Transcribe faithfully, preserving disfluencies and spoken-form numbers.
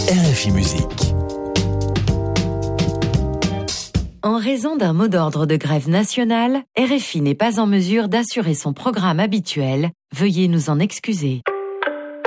R F I Musique. En raison d'un mot d'ordre de grève nationale, R F I n'est pas en mesure d'assurer son programme habituel. Veuillez nous en excuser.